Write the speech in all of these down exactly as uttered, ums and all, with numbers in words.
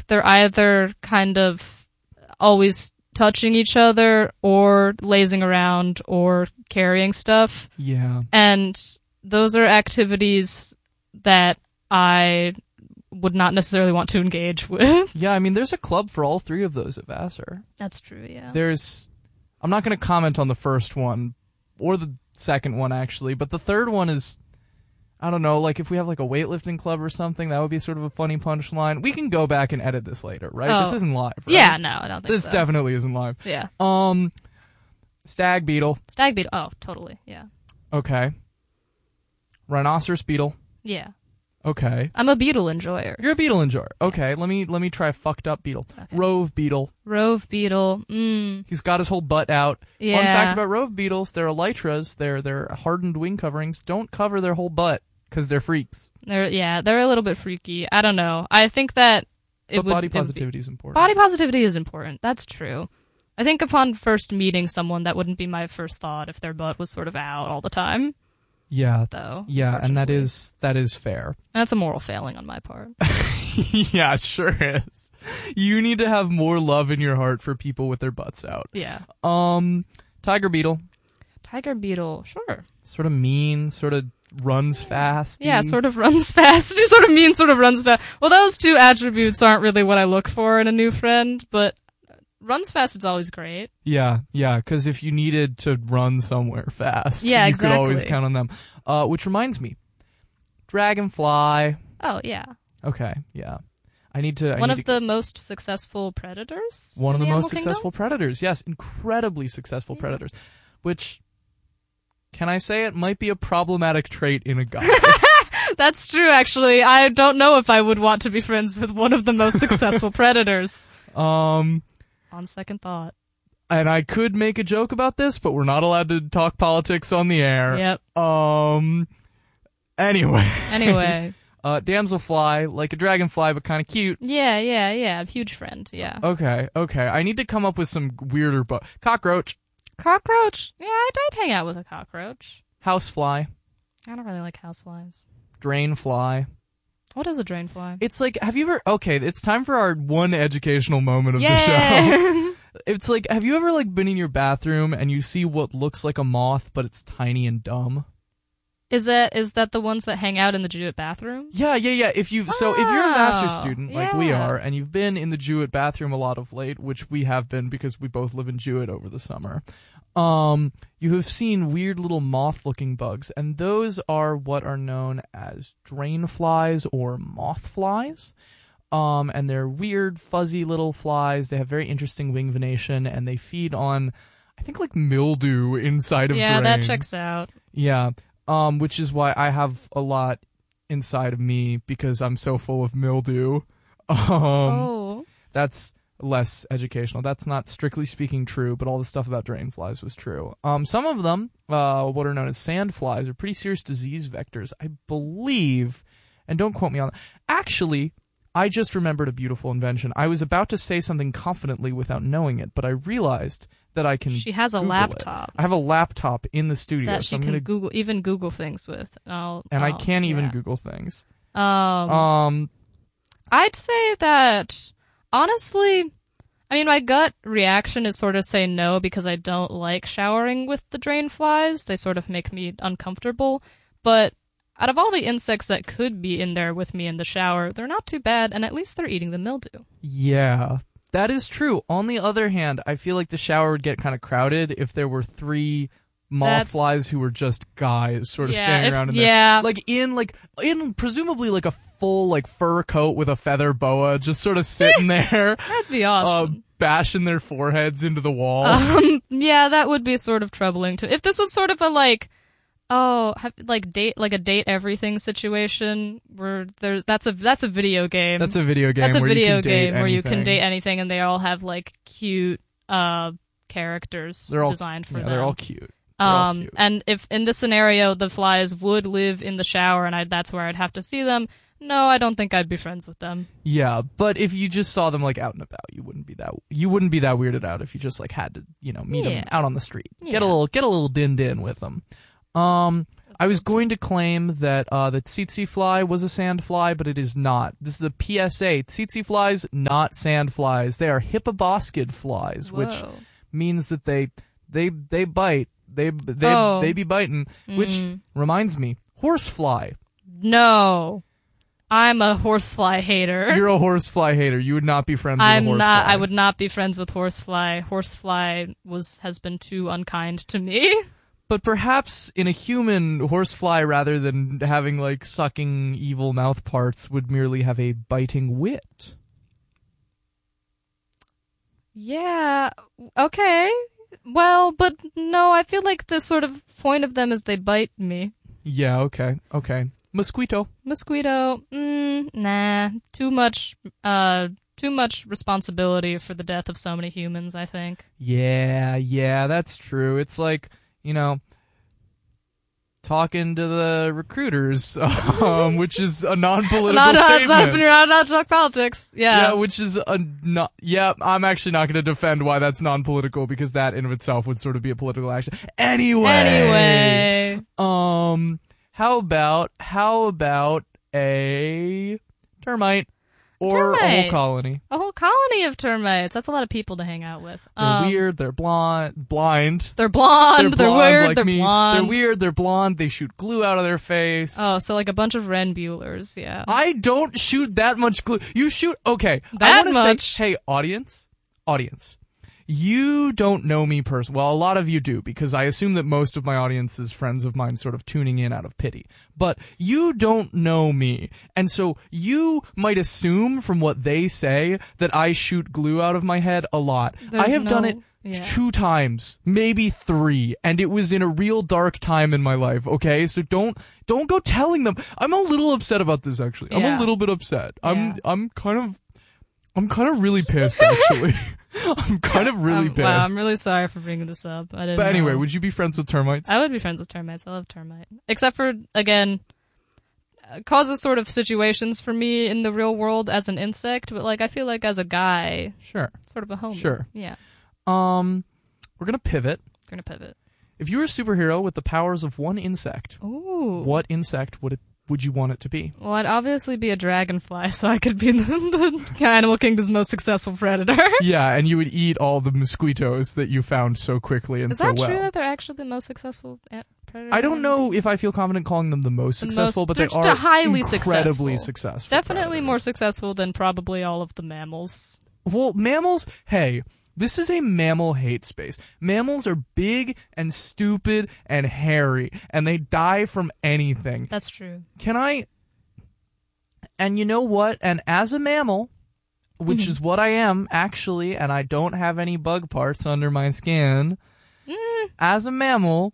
they're either kind of always touching each other or lazing around or carrying stuff. Yeah. And those are activities that I would not necessarily want to engage with. Yeah, I mean, there's a club for all three of those at Vassar. That's true, yeah. There's, I'm not going to comment on the first one, or the second one, actually, but the third one is, I don't know, like if we have like a weightlifting club or something, that would be sort of a funny punchline. We can go back and edit this later, right? Oh. This isn't live, right? Yeah, no, I don't think This so. definitely isn't live. Yeah. Um, stag beetle. Stag beetle. Oh, totally, yeah. Okay. Rhinoceros beetle. Yeah. Okay. I'm a beetle enjoyer. You're a beetle enjoyer. Okay, let me let me try fucked up beetle. Okay. Rove beetle. Rove beetle. Mm. He's got his whole butt out. Yeah. Fun fact about rove beetles, their elytras, their their hardened wing coverings, don't cover their whole butt because they're freaks. They're yeah, they're a little bit freaky. I don't know. I think that it But would, body it would be- positivity is important. Body positivity is important. That's true. I think upon first meeting someone, that wouldn't be my first thought if their butt was sort of out all the time. Yeah. Though. Yeah, and that unfortunately. is that is fair. That's a moral failing on my part. Yeah, it sure is. You need to have more love in your heart for people with their butts out. Yeah. Um, tiger beetle, Tiger beetle, sure. sort of mean, sort of runs fast. Yeah, sort of runs fast. She sort of mean, sort of runs fast. Well, those two attributes aren't really what I look for in a new friend, but runs fast is always great. Yeah, yeah, because if you needed to run somewhere fast, Yeah, you could always exactly. count on them. Uh, which reminds me, dragonfly. Oh, yeah. Okay, yeah. I need to. I One need of to, the most successful predators? one of in the Animal most Kingdom? successful predators. Yes, incredibly successful Yeah. predators. Which, can I say it might be a problematic trait in a guy? That's true, actually. I don't know if I would want to be friends with one of the most successful predators. um, On second thought. and I could make a joke about this, but we're not allowed to talk politics on the air. Yep. Um. Anyway. Anyway. uh, damselfly, like a dragonfly, but kind of cute. Yeah, yeah, yeah. Huge friend, yeah. Okay, okay. I need to come up with some weirder, but cockroach, Cockroach? Yeah, I'd, I'd hang out with a cockroach. housefly, I don't really like houseflies. drainfly. What is a drainfly? It's like, have you ever? Okay, it's time for our one educational moment of yeah. the show. It's like, have you ever like been in your bathroom and you see what looks like a moth, but it's tiny and dumb? Is that is that the ones that hang out in the Jewett bathroom? Yeah, yeah, yeah. If you so if you're a Vassar Oh, student like we yeah. are, and you've been in the Jewett bathroom a lot of late, which we have been because we both live in Jewett over the summer, um, you have seen weird little moth-looking bugs, and those are what are known as drainflies or mothflies. Um, and they're weird, fuzzy little flies. They have very interesting wing venation, and they feed on, I think, like mildew inside of Yeah, drains. that checks out. Yeah. Um, which is why I have a lot inside of me because I'm so full of mildew. Um, oh. That's less educational. That's not strictly speaking true, but all the stuff about drainflies was true. Um, some of them, uh, what are known as sandflies, are pretty serious disease vectors, I believe. And don't quote me on that. Actually, I just remembered a beautiful invention. I was about to say something confidently without knowing it, but I realized that I can She has a Google it. laptop I have a laptop in the studio, that so she I'm can gonna Google, even Google things with. I'll, and I I'll- can't even yeah. Google things. Um, Um, I'd say that, honestly, I mean, my gut reaction is sort of say no because I don't like showering with the drain flies. They sort of make me uncomfortable. But out of all the insects that could be in there with me in the shower, they're not too bad, and at least they're eating the mildew. yeah, that is true. On the other hand, I feel like the shower would get kind of crowded if there were three moth That's- flies who were just guys sort of Yeah, standing if- around in there. yeah. Like in like in presumably like a full like fur coat with a feather boa just sort of sitting there That'd be uh, awesome. bashing their foreheads into the wall. Um, yeah, that would be sort of troubling too. If this was sort of a like, oh, have, like date, like a date everything situation where there's that's a that's a video game. That's a video game That's a where video you can date game where you can anything. date anything, and they all have like cute uh characters They're all designed for yeah, them. they're all cute. They're all um, cute. and if in this scenario the flies would live in the shower, and I that's where I'd have to see them. No, I don't think I'd be friends with them. Yeah, but if you just saw them like out and about, you wouldn't be that you wouldn't be that weirded out if you just like had to, you know, meet Yeah. them out on the street. Get Yeah. a little get a little din din with them. Um I was going to claim that uh, the tsetse fly was a sand fly, but it is not. This is a P S A. Tsetse flies, not sand flies. They are hippoboscid flies, Whoa. which means that they they they bite. They they Oh. they be biting. Which Mm. reminds me, horsefly. No. I'm a horsefly hater. You're a horsefly hater. You would not be friends I'm with a horsefly. not. I would not be friends with horsefly. Horsefly was has been too unkind to me. But perhaps in a human, horsefly, rather than having like sucking evil mouth parts, would merely have a biting wit. Yeah. Okay. Well, but no. I feel like the sort of point of them is they bite me. Yeah. Okay. Okay. Mosquito. Mosquito. Mm, nah. Too much. Uh. Too much responsibility for the death of so many humans. I think. Yeah. Yeah. That's true. It's like, you know, talking to the recruiters, um, which is a non-political Not statement. not not not talk politics. Yeah. Yeah, which is a not. Yeah, I'm actually not going to defend why that's non-political because that in of itself would sort of be a political action. Anyway. Anyway. Um. How about how about a termite or a Termite. whole colony? A whole colony of termites. That's a lot of people to hang out with. They're Um, weird. They're blonde. Blind. They're blonde. They're They're, blonde weird. like they're me. blonde. They're weird. They're blonde. They shoot glue out of their face. Oh, so like a bunch of Ren Buellers. Yeah. I don't shoot that much glue. You shoot, okay. I That wanna much? Say, hey, audience, audience. You don't know me personally. Well, a lot of you do, because I assume that most of my audience is friends of mine sort of tuning in out of pity. But you don't know me. And so you might assume from what they say that I shoot glue out of my head a lot. There's I have done no- it yeah. two times, maybe three, and it was in a real dark time in my life, okay? So don't don't go telling them. I'm a little upset about this actually. I'm Yeah. a little bit upset. I'm Yeah. I'm kind of I'm kind of really pissed actually. I'm kind of really Um, pissed. Wow, I'm really sorry for bringing this up. I didn't but anyway, know. would you be friends with termites? I would be friends with termites. I love termite. Except for, again, uh, causes sort of situations for me in the real world as an insect, but like I feel like as a guy, Sure. sort of a homie. Sure. Yeah. Um we're going to pivot. We're gonna pivot. If you were a superhero with the powers of one insect, Ooh. what insect would it would you want it to be? Well, I'd obviously be a dragonfly, so I could be the, the Animal Kingdom's most successful predator. Yeah, and you would eat all the mosquitoes that you found so quickly and Is so that well. true that they're actually the most successful ant predator? I don't know if I feel confident calling them the most The successful, most- but they they're are just highly incredibly successful. successful. Definitely more predators. successful than probably all of the mammals. Well, mammals, hey, this is a mammal hate space. Mammals are big and stupid and hairy, and they die from anything. That's true. Can I... And you know what? And as a mammal, which Mm-hmm. is what I am, actually, and I don't have any bug parts under my skin, Mm. as a mammal,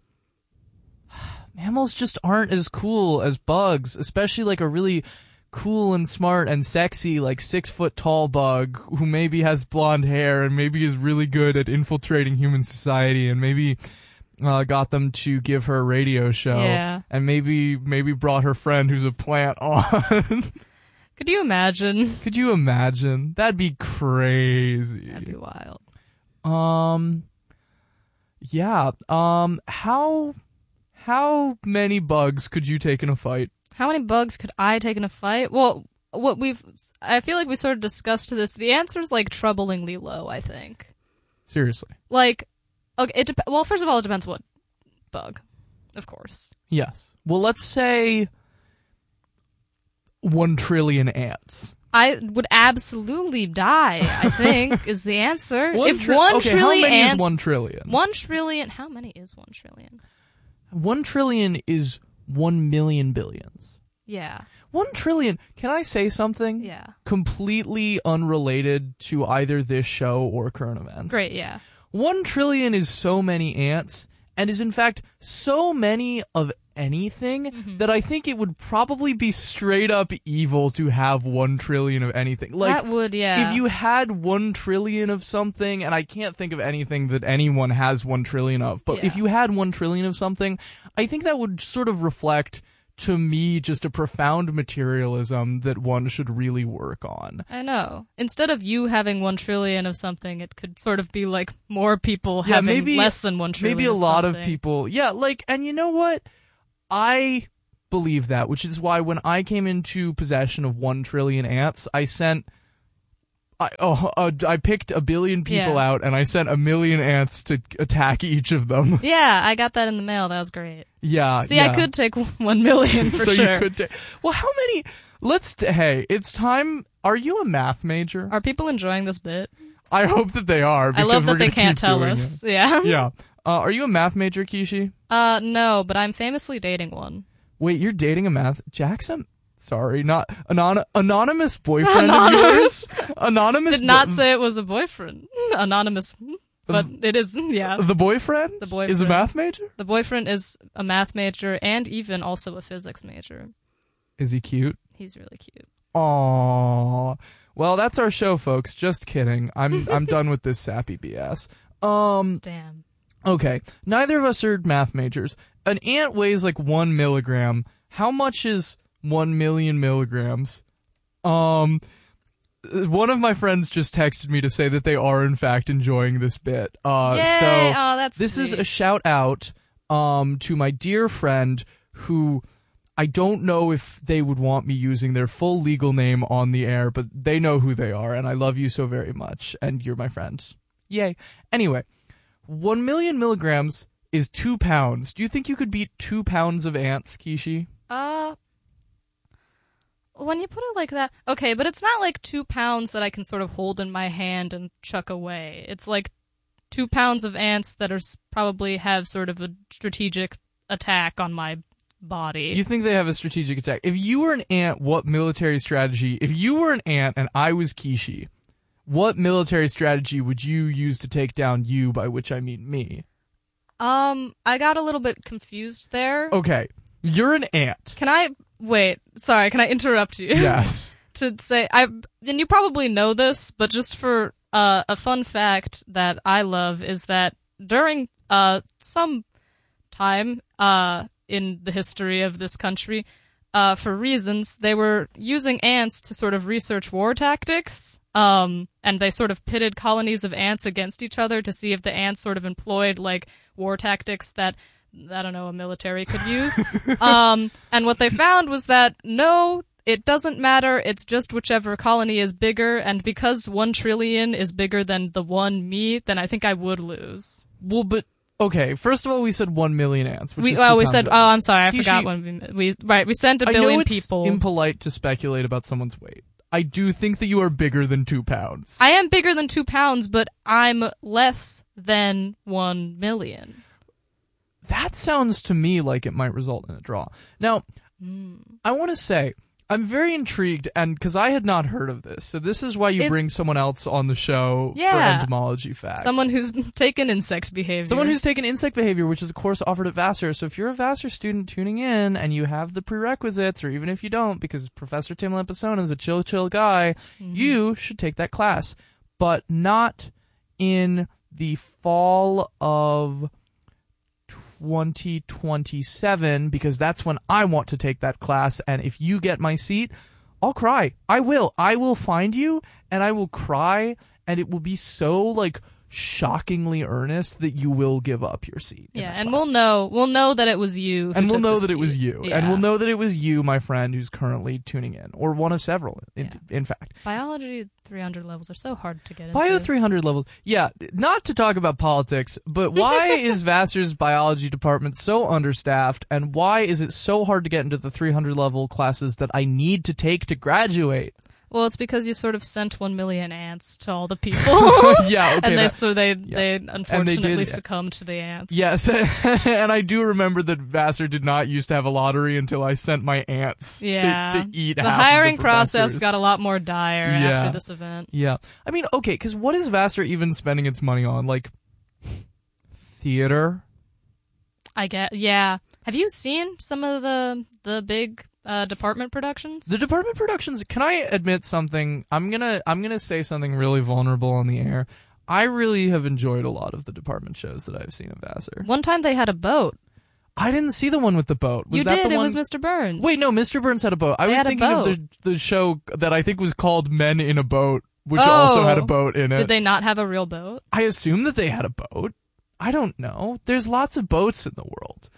mammals just aren't as cool as bugs, especially like a really cool and smart and sexy, like six foot tall bug who maybe has blonde hair and maybe is really good at infiltrating human society and maybe uh, got them to give her a radio show Yeah. and maybe maybe brought her friend who's a plant on. Could you imagine? Could you imagine? That'd be crazy. That'd be wild. Um, yeah. Um, how how many bugs could you take in a fight? How many bugs could I take in a fight? Well, what we've, I feel like we sort of discussed this. The answer is like troublingly low, I think. Seriously. Like, okay, it dep- well, first of all, it depends what bug, of course. Yes. Well, let's say one trillion ants. I would absolutely die, I think, is the answer. One if tri- one okay, trillion how many ants, is one trillion? one trillion, how many is one trillion? One trillion is one million billions. Yeah, One trillion. Can I say something? yeah. Completely unrelated to either this show or current events. Great, yeah. One trillion is so many ants, and is in fact so many of anything Mm-hmm. that I think it would probably be straight up evil to have one trillion of anything. Like, that would, yeah. if you had one trillion of something, and I can't think of anything that anyone has one trillion of, but Yeah. if you had one trillion of something, I think that would sort of reflect, to me, just a profound materialism that one should really work on. I know. Instead of you having one trillion of something, it could sort of be like more people Yeah, having maybe- less than one trillion. Maybe a lot of something. people, yeah, like, and you know what? I believe that, which is why when I came into possession of one trillion ants, I sent. I oh uh, I picked a billion people Yeah. out, and I sent a million ants to attack each of them. Yeah, I got that in the mail. That was great. Yeah. See, yeah. I could take one million for so sure. you could ta- well, how many? Let's. T- hey, it's time. Are you a math major? Are people enjoying this bit? I hope that they are. I Because love we're that they gonna can't keep tell doing us. it. Yeah. Yeah. Uh, are you a math major, Kishi? Uh, no, but I'm famously dating one. Wait, you're dating a math Jackson? Sorry, not anon- anonymous boyfriend Anonymous. of yours. Anonymous. Did not bo- say it was a boyfriend. Anonymous. But it is, yeah. the boyfriend. The boyfriend. Is a math major. The boyfriend is a math major and even also a physics major. Is he cute? He's really cute. Aww. Well, that's our show, folks. Just kidding. I'm I'm done with this sappy B S. Um. Damn. Okay. Neither of us are math majors. An ant weighs like one milligram. How much is one million milligrams? Um. One of my friends just texted me to say that they are in fact enjoying this bit. Uh, Yay! so Oh, that's this is sweet. a shout out um to my dear friend who I don't know if they would want me using their full legal name on the air, but they know who they are, and I love you so very much, and you're my friends. Yay. Anyway, one million milligrams is two pounds. Do you think you could beat two pounds of ants, Kishi? Uh, when you put it like that, okay, but it's not like two pounds that I can sort of hold in my hand and chuck away. It's like two pounds of ants that are s- probably have sort of a strategic attack on my body. You think they have a strategic attack? If you were an ant, what military strategy? If you were an ant and I was Kishi, what military strategy would you use to take down you, by which I mean me? Um, I got a little bit confused there. Okay, you're an ant. Can I wait? Sorry, can I interrupt you? Yes. to say I and you probably know this, but just for uh, a fun fact that I love is that during uh some time uh in the history of this country, uh for reasons they were using ants to sort of research war tactics. Um, and they sort of pitted colonies of ants against each other to see if the ants sort of employed like war tactics that I don't know a military could use. um, and what they found was that no. It doesn't matter, it's just whichever colony is bigger, and because one trillion is bigger than the one me, then I think I would lose. Well, but okay. First of all, we said one million ants. Which We is well, two we pounds said of oh, ants. I'm sorry, I Kishi, forgot when we we right we sent a I billion know it's people. impolite to speculate about someone's weight. I do think that you are bigger than two pounds. I am bigger than two pounds, but I'm less than one million. That sounds to me like it might result in a draw. Now, Mm. I want to say I'm very intrigued, and because I had not heard of this, so this is why you It's- bring someone else on the show Yeah. for entomology facts. Someone who's taken insect behavior. Someone who's taken insect behavior, which is a course offered at Vassar. So if you're a Vassar student tuning in and you have the prerequisites, or even if you don't, because Professor Tim Lampisona is a chill, chill guy, Mhm. you should take that class, but not in the fall of twenty twenty-seven, because that's when I want to take that class. And if you get my seat, I'll cry. I will. I will find you and I will cry, and it will be so like shockingly earnest that you will give up your seat. in Yeah, that and class. we'll know we'll know that it was you. who and we'll took know the that it was seat. you, Yeah. and we'll know that it was you, my friend, who's currently tuning in, or one of several. In, Yeah. in fact, Biology three hundred levels are so hard to get Bio into. three hundred levels. Yeah, not to talk about politics, but why is Vassar's biology department so understaffed, and why is it so hard to get into the three hundred level classes that I need to take to graduate? Well, it's because you sort of sent one million ants to all the people. Yeah, okay. and they that- so they yeah. they unfortunately did- succumbed to the ants. Yes, and I do remember that Vassar did not used to have a lottery until I sent my ants Yeah. to, to eat The half of hiring the process professors. got a lot more dire Yeah. after this event. Yeah. I mean, okay, because what is Vassar even spending its money on? Like, theater? I get yeah. Have you seen some of the the big uh, department productions? The department productions, can I admit something? I'm gonna I'm gonna say something really vulnerable on the air. I really have enjoyed a lot of the department shows that I've seen of Vassar. One time they had a boat. I didn't see the one with the boat. Was you that did. the It one? was Mister Burns. Wait, no, Mister Burns had a boat. I They was had a thinking of boat. the the show that I think was called Men in a Boat, which also Oh. had a boat in it. Did they not have a real boat? I assume that they had a boat. I don't know. There's lots of boats in the world.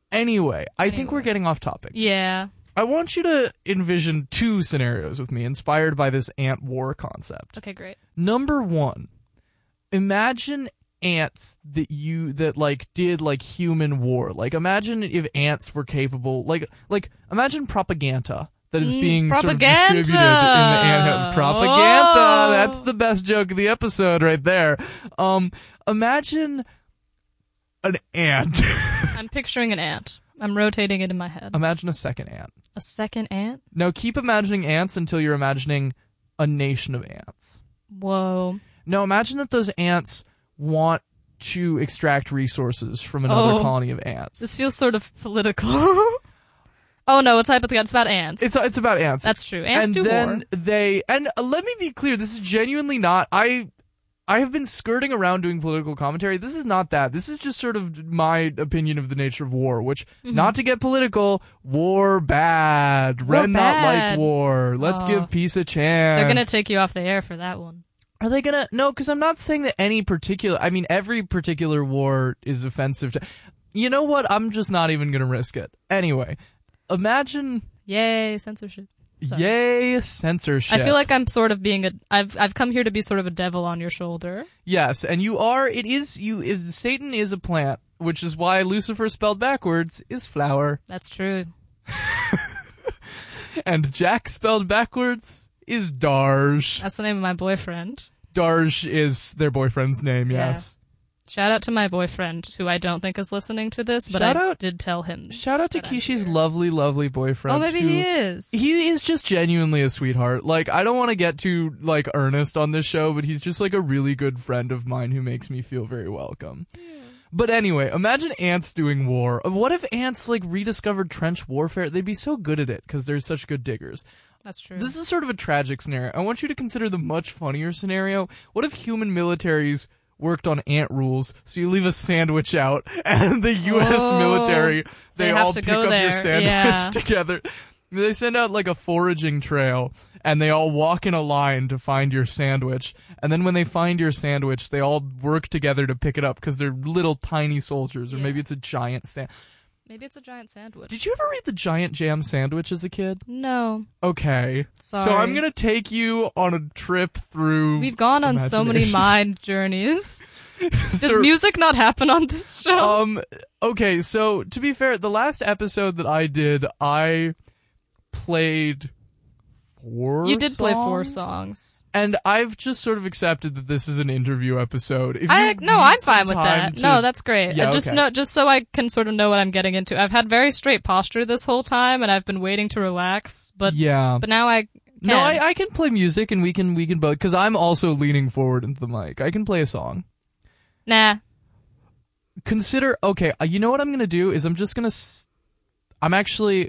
Anyway, I think Anyway. we're getting off topic. Yeah. I want you to envision two scenarios with me inspired by this ant war concept. Okay, great. Number one, imagine ants that you that like did like human war. Like imagine if ants were capable like like imagine propaganda that is Mm, being sort of propaganda. distributed in the ant propaganda. Whoa. That's the best joke of the episode right there. Um imagine an ant. I'm picturing an ant. I'm rotating it in my head. Imagine a second ant. A second ant? Now keep imagining ants until you're imagining a nation of ants. Whoa. Now imagine that those ants want to extract resources from another Oh. colony of ants. This feels sort of political. Oh no, it's hypothetical. It's about ants. It's it's about ants. That's true. Ants and do then war. they and uh, let me be clear. This is genuinely not. I I have been skirting around doing political commentary. This is not that. This is just sort of my opinion of the nature of war. Which, Mhm. not to get political, war bad. War Ren not like bad. war. Let's Oh. give peace a chance. They're gonna take you off the air for that one. Are they gonna? No, because I'm not saying that any particular. I mean, every particular war is offensive to. You know what? I'm just not even gonna risk it. Anyway, imagine. Yay, censorship. Sorry. Yay, censorship. I feel like I'm sort of being a. I've I've come here to be sort of a devil on your shoulder. Yes, and you are. It is you. Is Satan is a plant, which is why Lucifer spelled backwards is flower, That's true. and Jack spelled backwards is Darj. That's the name of my boyfriend. Darj is their boyfriend's name. Yeah. Yes. Shout out to my boyfriend, who I don't think is listening to this, but Shout I out- did tell him. Shout out to that I'm Kishi's here. lovely, lovely boyfriend. Oh, maybe who, he is. He is just genuinely a sweetheart. Like, I don't want to get too, like, earnest on this show, but he's just, like, a really good friend of mine who makes me feel very welcome. But anyway, imagine ants doing war. What if ants, like, rediscovered trench warfare? They'd be so good at it, because they're such good diggers. That's true. This is sort of a tragic scenario. I want you to consider the much funnier scenario. What if human militaries worked on ant rules, so you leave a sandwich out, and the U S Oh, military, they, they have all to pick go up there. your sandwich Yeah. together. They send out like a foraging trail, and they all walk in a line to find your sandwich. And then when they find your sandwich, they all work together to pick it up because they're little tiny soldiers, or Yeah. maybe it's a giant sand. Maybe it's a giant sandwich. Did you ever read the Giant Jam Sandwich as a kid? No. Okay. Sorry. So I'm gonna take you on a trip through. We've gone on so many imagination. mind journeys. Does So- music not happen on this show? Um. Okay. So to be fair, the last episode that I did, I played four. you did play four songs? songs. And I've just sort of accepted that this is an interview episode. If I you no, need I'm some fine with time that. to- No, that's great. Yeah, I just okay. know, just so I can sort of know what I'm getting into. I've had very straight posture this whole time, and I've been waiting to relax. But yeah. but now I can. No, I, I can play music, and we can we can both, because I'm also leaning forward into the mic. I can play a song. nah. Consider okay. uh, You know what I'm gonna do is I'm just gonna. S- I'm actually.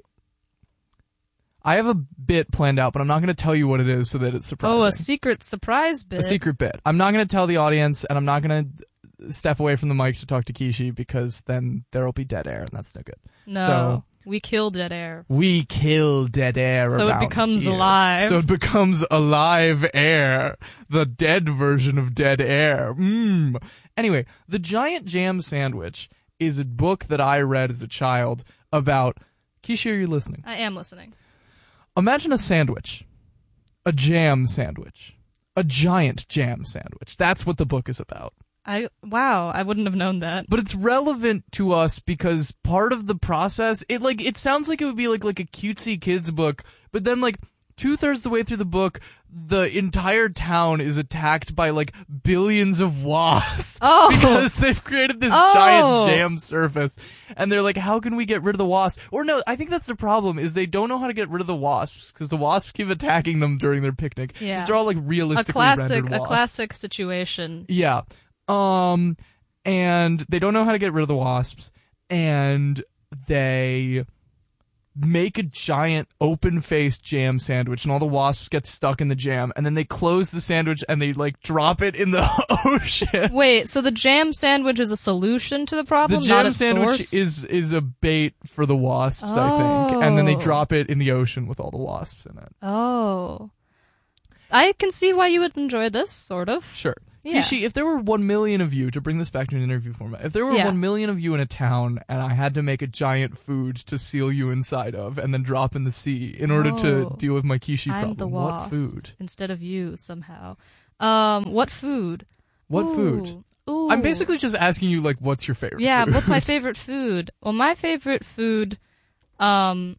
I have a bit planned out, but I'm not gonna tell you what it is so that it's surprising. Oh, a secret surprise bit. A secret bit. I'm not gonna tell the audience, and I'm not gonna step away from the mic to talk to Kishi, because then there'll be dead air, and that's no good. No, So- we killed dead air. We kill dead air So it around becomes here. alive. So it becomes alive air. The dead version of dead air. Mmm. Anyway, The Giant Jam Sandwich is a book that I read as a child about... Kishi, are you listening? I am listening. Imagine a sandwich. A jam sandwich. A giant jam sandwich. That's what the book is about. I wow, I wouldn't have known that. But it's relevant to us because part of the process, it like it sounds like it would be like like a cutesy kids book, but then like two thirds the way through the book, the entire town is attacked by like billions of wasps Oh. because they've created this Oh. giant jam surface, and they're like, how can we get rid of the wasps? Or no, I think that's the problem is they don't know how to get rid of the wasps because the wasps keep attacking them during their picnic. Yeah. These are all like A realistically classic, rendered a wasps. classic situation. Yeah. Um, and they don't know how to get rid of the wasps, and they make a giant open-faced jam sandwich, and all the wasps get stuck in the jam, and then they close the sandwich and they like drop it in the ocean. Wait, so the jam sandwich is a solution to the The problem, not jam its sandwich source? is is a bait for the wasps, I think, and then they Oh. drop it in the ocean with all the wasps in it. Oh. I can see why you would enjoy this, sort of. Sure. Yeah. Kishi, if there were one million of you, to bring this back to an interview format, if there were Yeah. one million of you in a town and I had to make a giant food to seal you inside of and then drop in the sea in order to Oh. deal with my Kishi I'm problem, the what wasp food? instead of you somehow. Um, what food? What Ooh. food? Ooh. I'm basically just asking you, like, what's your favorite Yeah, food? what's my favorite food? Well, my favorite food um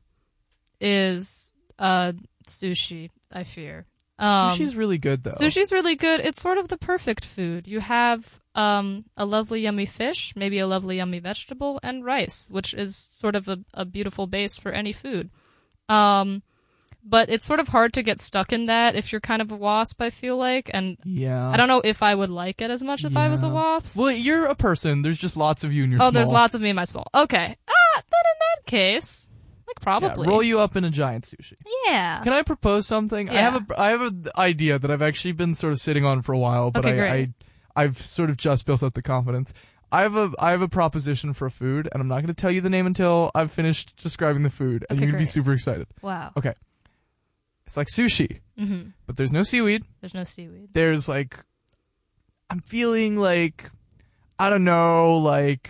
is uh sushi, I fear. Um, Sushi's really good, though. Sushi's really good. It's sort of the perfect food. You have um a lovely yummy fish, maybe a lovely yummy vegetable, and rice, which is sort of a, a beautiful base for any food. Um but it's sort of hard to get stuck in that if you're kind of a wasp, I feel like, and Yeah. I don't know if I would like it as much if I was a Yeah. wasp. Well, you're a person. There's just lots of you and you're Oh, small. there's lots of me in my small. Okay. Ah, then in that case, like Yeah, probably. roll you up in a giant sushi. Yeah. Can I propose something? I Yeah. have a I have an idea that I've actually been sort of sitting on for a while, but Okay, I, great. I I've sort of just built up the confidence. I have a I have a proposition for a food, and I'm not going to tell you the name until I've finished describing the food, and Okay, you're going to be great. super excited. Wow. Okay. It's like sushi, hmm but there's no seaweed. There's no seaweed. There's like I'm feeling like I don't know, like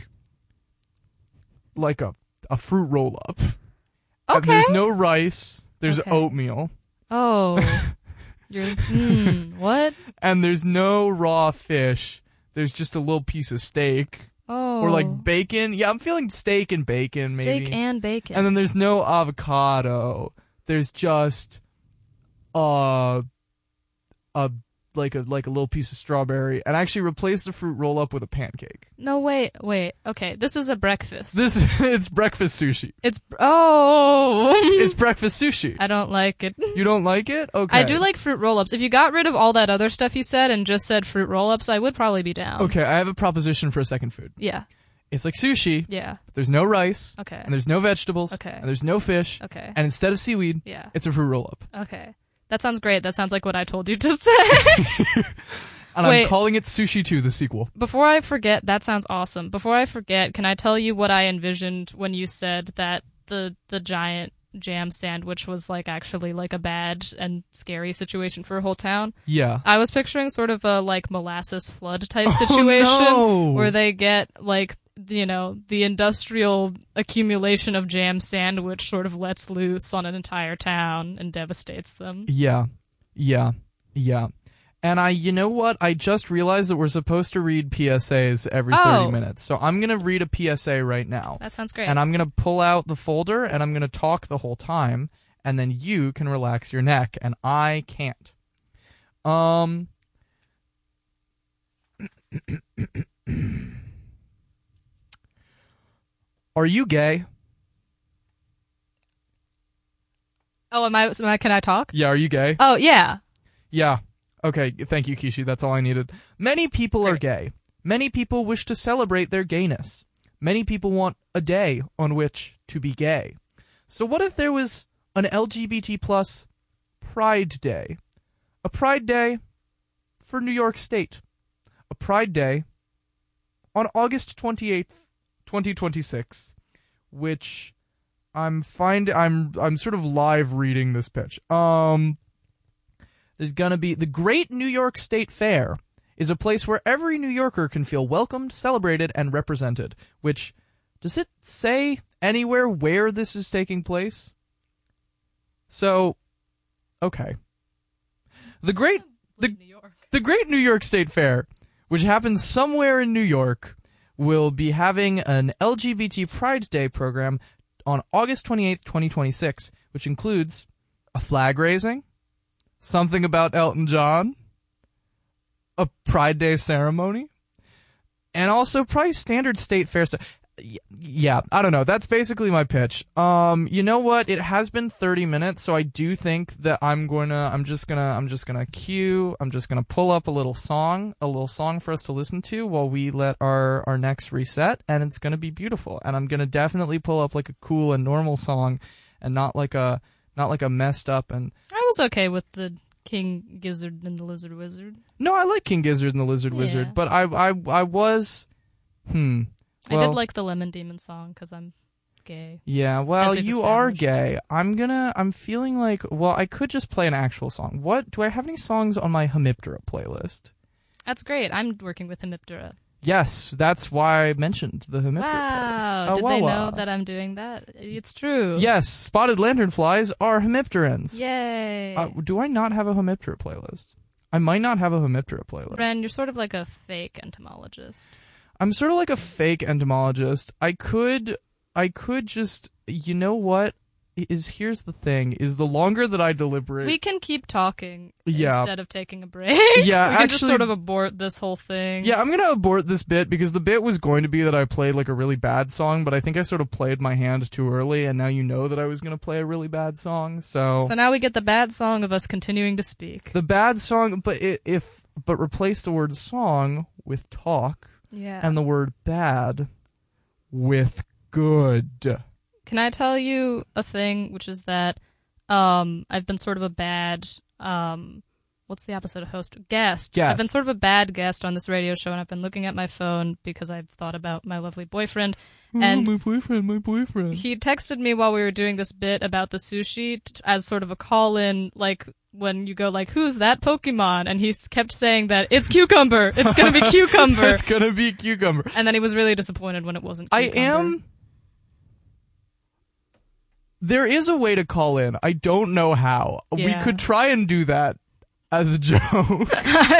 like a a fruit roll up. And Okay. there's no rice. There's Okay. oatmeal. Oh. You're, mm, what? And there's no raw fish. There's just a little piece of steak. Oh. Or like bacon. Yeah, I'm feeling steak and bacon, steak maybe. and bacon. And then there's no avocado. There's just uh a like a like a little piece of strawberry. And I actually replaced the fruit roll up with a pancake. no, wait, wait. Okay, this is a breakfast. This it's breakfast sushi. it's oh. It's breakfast sushi. I don't like it. You don't like it? Okay. I do like fruit roll-ups. If you got rid of all that other stuff you said and just said fruit roll-ups, I would probably be down. Okay, I have a proposition for a second food. Yeah. It's like sushi, Yeah. but there's no rice, Okay. and there's no vegetables, Okay. and there's no fish, Okay. and instead of seaweed, Yeah. it's a fruit roll up. Okay. That sounds great. That sounds like what I told you to say. And I'm Wait. calling it Sushi two, the sequel. Before I forget, that sounds awesome. Before I forget, can I tell you what I envisioned when you said that the the giant jam sandwich was like actually like a bad and scary situation for a whole town? Yeah. I was picturing sort of a like molasses flood type Oh, situation no. where they get like, you know, the industrial accumulation of jam sandwich sort of lets loose on an entire town and devastates them. Yeah. Yeah. Yeah. And I, you know what? I just realized that we're supposed to read P S As every Oh. thirty minutes. So I'm going to read a P S A right now. That sounds great. And I'm going to pull out the folder and I'm going to talk the whole time. And then you can relax your neck and I can't. Um. Are you gay? oh, am I, am I, can I talk? Yeah, are you gay? Oh, yeah. Yeah. Okay, thank you, Kishi. That's all I needed. Many people are gay. Many people wish to celebrate their gayness. Many people want a day on which to be gay. So what if there was an L G B T plus Pride Day? A Pride Day for New York State. A Pride Day on August twenty-eighth, twenty twenty-six, which I'm find I'm I'm sort of live reading this pitch. Um There's gonna be the Great New York State Fair is a place where every New Yorker can feel welcomed, celebrated, and represented. Which, does it say anywhere where this is taking place? So, okay. The Great the New York. the Great New York State Fair, which happens somewhere in New York, will be having an L G B T Pride Day program on August twenty-eighth, twenty twenty-six, which includes a flag raising, something about Elton John, a Pride Day ceremony, and also probably standard state fair stuff. Yeah, I don't know. That's basically my pitch. Um, you know what? It has been thirty minutes, so I do think that I'm going to, I'm just going to, I'm just going to cue, I'm just going to pull up a little song, a little song for us to listen to while we let our, our necks reset, and it's going to be beautiful. And I'm going to definitely pull up like a cool and normal song and not like a, not like a messed up and... I was okay with the King Gizzard and the Lizard Wizard. No, I like King Gizzard and the Lizard Yeah. Wizard, but I, I, I was, hmm... I Well, did like the Lemon Demon song because I'm gay. Yeah, well, As we've you are established. gay. I'm gonna, I'm feeling like, well, I could just play an actual song. What, do I have any songs on my Hemiptera playlist? That's great. I'm working with Hemiptera. Yes, that's why I mentioned the Hemiptera Wow. plays. Did Oh, they wow, know wow. that I'm doing that? It's true. Yes, spotted lanternflies are Hemipterans. Yay. Uh, do I not have a Hemiptera playlist? I might not have a Hemiptera playlist. Ren, you're sort of like a fake entomologist. I'm sort of like a fake entomologist. I could, I could just, you know what? Is here's the thing: is the longer that I deliberate, We can keep talking Yeah. instead of taking a break. Yeah, we can just actually- sort of abort this whole thing. yeah, I'm gonna abort this bit because the bit was going to be that I played like a really bad song, but I think I sort of played my hand too early, and now you know that I was gonna play a really bad song. So, So now we get the bad song of us continuing to speak. the bad song, but it, if but replace the word song with talk Yeah. and the word bad with good. Can I tell you a thing, which is that um, I've been sort of a bad, um, what's the opposite of host? Guest. Guest. I've been sort of a bad guest on this radio show, and I've been looking at my phone because I've thought about my lovely boyfriend. And oh, my boyfriend, my boyfriend. he texted me while we were doing this bit about the sushi t- as sort of a call-in, like when you go like, who's that Pokemon? And he s- kept saying that it's Cucumber. It's gonna be Cucumber. It's gonna be cucumber. And then he was really disappointed when it wasn't I Cucumber. am. There is a way to call in. I don't know how. We Yeah. could try and do that as a joke.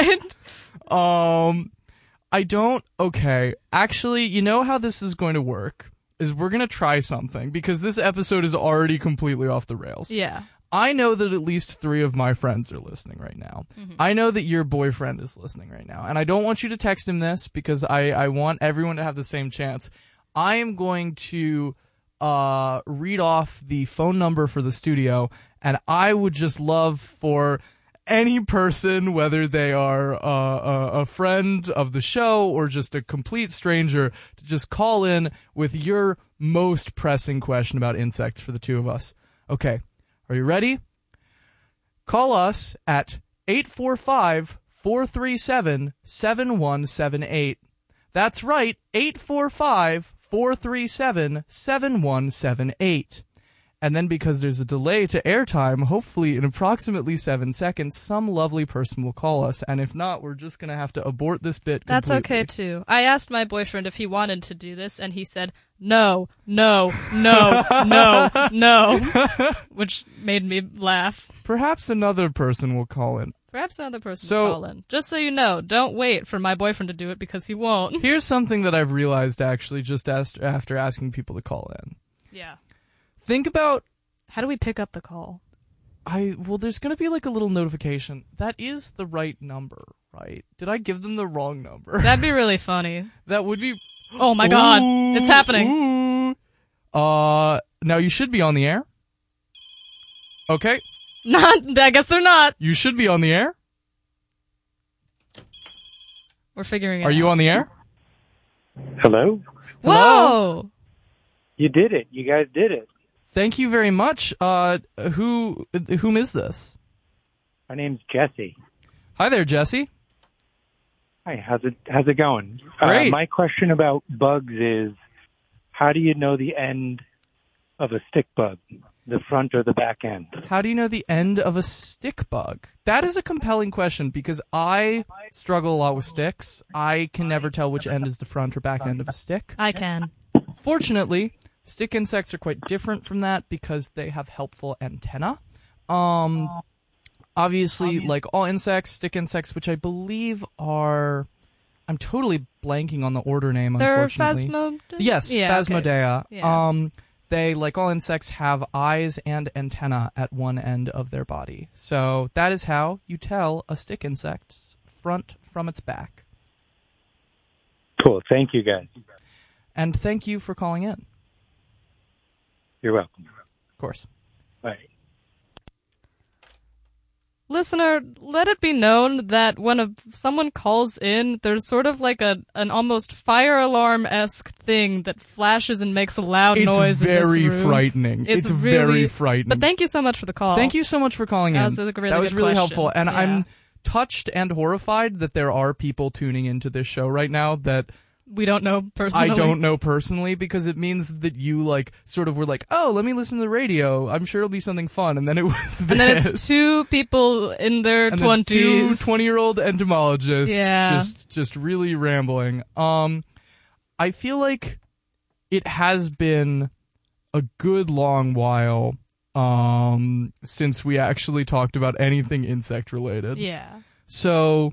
um, I don't. Okay, actually, you know how this is going to work is we're gonna try something because this episode is already completely off the rails. Yeah. I know that at least three of my friends are listening right now. Mm-hmm. I know that your boyfriend is listening right now. And I don't want you to text him this because I, I want everyone to have the same chance. I am going to uh, read off the phone number for the studio, and I would just love for any person, whether they are uh, a, a friend of the show or just a complete stranger, to just call in with your most pressing question about insects for the two of us. Okay. Are you ready? Call us at eight four five, four three seven, seven one seven eight. That's right, eight four five, four three seven, seven one seven eight. And then because there's a delay to airtime, hopefully in approximately seven seconds, some lovely person will call us. And if not, we're just going to have to abort this bit That's completely. okay too. I asked my boyfriend if he wanted to do this, and he said, no, no, no, no, no, which made me laugh. Perhaps another person will call in. Perhaps another person So- will call in. Just so you know, don't wait for my boyfriend to do it because he won't. Here's something that I've realized actually just as- after asking people to call in. Yeah. Think about How do we pick up the call? I well there's going to be like a little notification. That is the right number, right? Did I give them the wrong number? That'd be really funny. That would be Oh my god, Ooh, it's happening. Ooh. Uh now you should be on the air. Okay? Not, I guess they're not. You should be on the air. We're figuring it Are out. you on the air? Hello? Whoa! You did it. You guys did it. Thank you very much. Uh who whom is this? My name's Jesse. Hi there, Jesse. Hi, how's it how's it going? Great. Uh, my question about bugs is, how do you know the end of a stick bug, the front or the back end? How do you know the end of a stick bug? That is a compelling question because I struggle a lot with sticks. I can never tell which end is the front or back end of a stick. I can. Fortunately, stick insects are quite different from that because they have helpful antennae. Um, obviously, like all insects, stick insects, which I believe are... I'm totally blanking on the order name, They're unfortunately. phasmod... Yes, yeah, okay. Phasmodea. Yeah. Um, they, like all insects, have eyes and antennae at one end of their body. So that is how you tell a stick insect's front from its back. Cool. Thank you, guys. And thank you for calling in. You're welcome. Of course. Bye. Listener, let it be known that when a, someone calls in, there's sort of like a an almost fire alarm-esque thing that flashes and makes a loud It's noise in very this room. frightening. It's It's, really- very frightening. But thank you so much for the call. Thank you so much for calling in. That was a really that was good really question. helpful. And Yeah. I'm touched and horrified that there are people tuning into this show right now that we don't know personally. I don't know personally because it means that you like sort of were like, oh, let me listen to the radio. I'm sure it'll be something fun. And then it was this. And then it's two people in their and twenties. Two twenty-year-old entomologists Yeah. just just really rambling. Um, I feel like it has been a good long while um, since we actually talked about anything insect related. Yeah. So,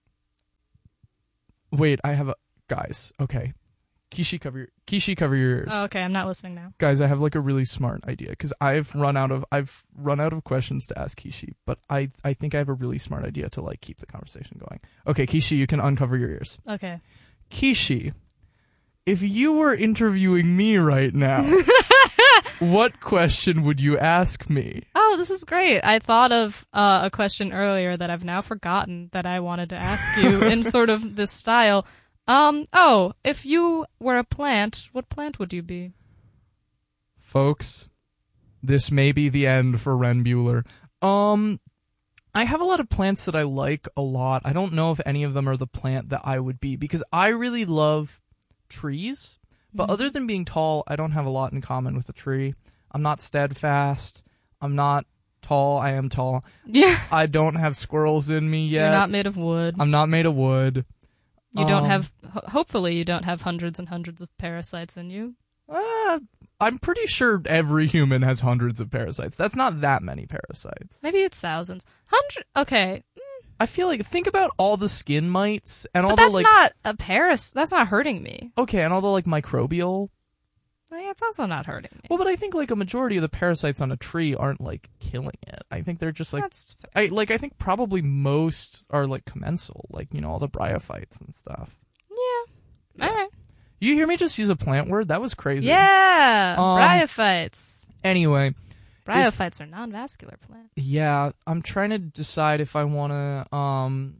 wait, I have a guys. Okay, Kishi, cover your Kishi, cover your ears. Oh, okay, I'm not listening now. Guys, I have like a really smart idea because I've run out of I've run out of questions to ask Kishi, but I I think I have a really smart idea to like keep the conversation going. Okay, Kishi, you can uncover your ears. Okay. Kishi, if you were interviewing me right now, what question would you ask me? Oh, this is great. I thought of uh, a question earlier that I've now forgotten that I wanted to ask you in sort of this style. Um, oh, if you were a plant, what plant would you be? Folks, this may be the end for Ren Bueller. Um, I have a lot of plants that I like a lot. I don't know if any of them are the plant that I would be because I really love trees. But Mm-hmm. other than being tall, I don't have a lot in common with a tree. I'm not steadfast. I'm not tall. I am tall. Yeah. I don't have squirrels in me yet. You're not made of wood. I'm not made of wood. You don't Um, have, ho- hopefully you don't have hundreds and hundreds of parasites in you. Uh, I'm pretty sure every human has hundreds of parasites. That's not that many parasites. Maybe it's thousands. Hundred, okay. I feel like, think about all the skin mites and all But the that's like, not a paras, that's not hurting me. okay, and all the like microbial. Yeah, it's also not hurting me. Well, but I think like a majority of the parasites on a tree aren't like killing it. I think they're just like, That's I like, I think probably most are like commensal, like, you know, all the bryophytes and stuff. Yeah. All right. You hear me just use a plant word? That was crazy. Yeah. Um, Bryophytes. Anyway. Bryophytes are non-vascular plants. Yeah, I'm trying to decide if I want to, um...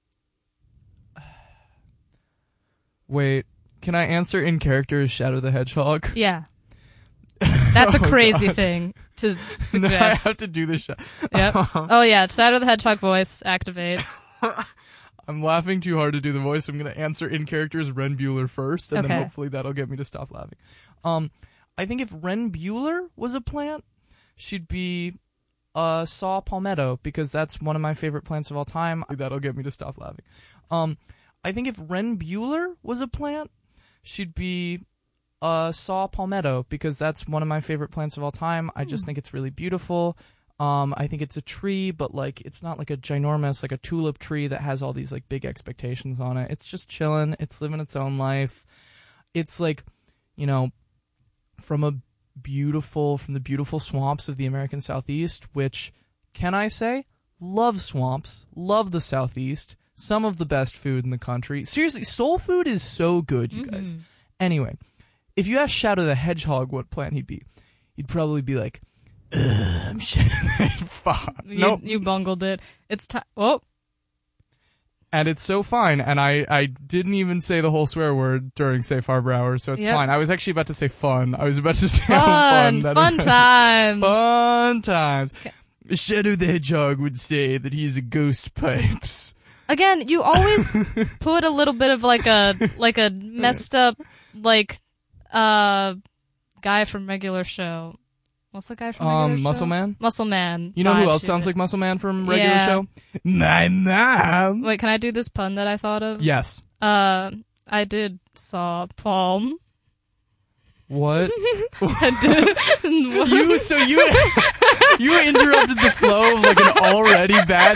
Wait, can I answer in character as Shadow the Hedgehog? Yeah. That's a Oh, crazy God. thing to No, I suggest. have to do this shot. Yep. Oh yeah, Shadow the Hedgehog voice, activate. I'm laughing too hard to do the voice. I'm going to answer in character as Ren Bueller first, and Okay. then hopefully that'll get me to stop laughing. Um, I think if Ren Bueller was a plant, she'd be uh, saw palmetto, because that's one of my favorite plants of all time. That'll get me to stop laughing. Um, I think if Ren Bueller was a plant, she'd be uh, saw palmetto, because that's one of my favorite plants of all time. I just think it's really beautiful. Um, I think it's a tree, but like it's not like a ginormous, like a tulip tree that has all these like big expectations on it. It's just chilling. It's living its own life. It's like, you know, from a beautiful, from the beautiful swamps of the American Southeast, which, can I say, love swamps, love the Southeast, some of the best food in the country. Seriously, soul food is so good, you guys. Mhm. Anyway, if you ask Shadow the Hedgehog what plant he'd be, he'd probably be like, Ugh, I'm Shadow the Hedgehog. You, Nope. you bungled it. It's time. Oh, And it's so fine, and I, I didn't even say the whole swear word during Safe Harbor Hours, so it's Yep. fine. I was actually about to say fun. I was about to say fun, fun. fun, That is- times. Fun times. Shadow the Hedgehog would say that he's a ghost pipes. Again, you always put a little bit of like a like a messed up like uh guy from regular show. What's the guy from regular Um, show? Muscle Man? Muscle Man. You know who vibe else to sounds it. like Muscle Man from regular Yeah. show? My mom. Wait, can I do this pun that I thought of? Yes. Uh, I did saw palm. What? I did. you so you you interrupted the flow of like an already bad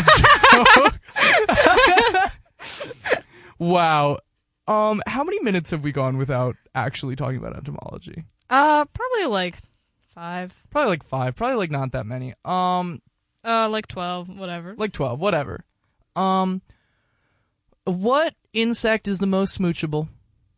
joke. Wow. Um, how many minutes have we gone without actually talking about entomology? uh, probably like five. Probably like five. Probably like not that many. Um, Uh, like twelve, whatever. like twelve. Whatever. Um, what insect is the most smoochable?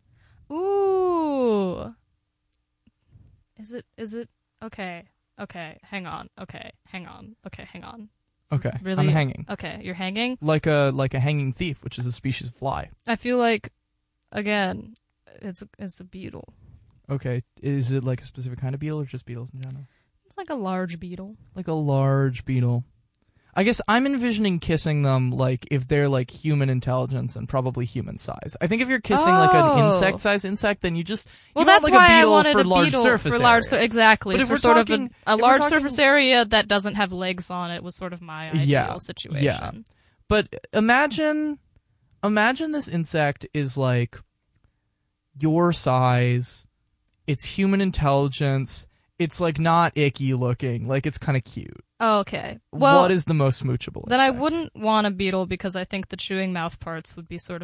Ooh. Is it? Is it? Okay. Okay. Hang on. Okay. Hang on. Okay. Hang on. Okay, Really? I'm hanging Okay. You're hanging. like a like a hanging thief, which is a species of fly. I feel like, again, it's it's a beetle. Okay, is it like a specific kind of beetle or just beetles in general? It's like a large beetle. Like a large beetle. I guess I'm envisioning kissing them like if they're like human intelligence and probably human size. I think if you're kissing like an Oh. insect-sized insect, then you just Well, you that's want like why a I beetle wanted for a large beetle surface for large, area. sur- exactly. But if for we're sort talking- of a, a if we're large talking- surface area that doesn't have legs on it was sort of my ideal Yeah, situation. yeah. But imagine, imagine this insect is like your size. It's human intelligence. It's like not icky looking. Like it's kind of cute. Oh, okay. Well, what is the most smoochable? then I insect? wouldn't want a beetle because I think the chewing mouth parts would be sort of